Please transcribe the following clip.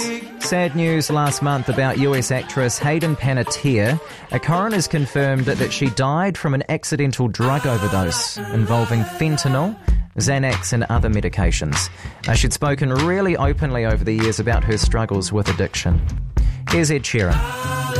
Sad news last month about US actress Hayden Panettiere. A coroner's confirmed that she died from an accidental drug overdose involving fentanyl, Xanax and other medications. She'd spoken really openly over the years about her struggles with addiction. Here's Ed Sheeran.